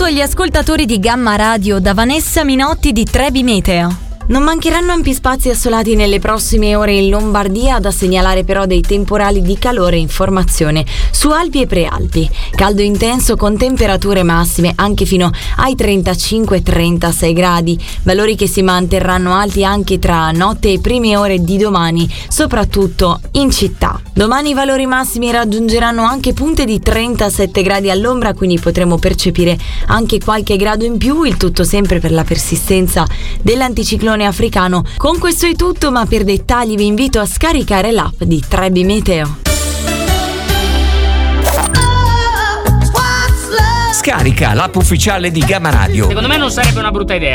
agli ascoltatori di Gamma Radio da Vanessa Minotti di Trebi Meteo. Non mancheranno ampi spazi assolati nelle prossime ore in Lombardia, da segnalare però dei temporali di calore in formazione su Alpi e Prealpi. Caldo intenso con temperature massime anche fino ai 35-36 gradi, valori che si manterranno alti anche tra notte e prime ore di domani, soprattutto in città. Domani i valori massimi raggiungeranno anche punte di 37 gradi all'ombra, quindi potremo percepire anche qualche grado in più, il tutto sempre per la persistenza dell'anticiclone africano. Con questo è tutto, ma per dettagli vi invito a scaricare l'app di Trebi Meteo. Scarica l'app ufficiale di Gamma Radio. Secondo me non sarebbe una brutta idea.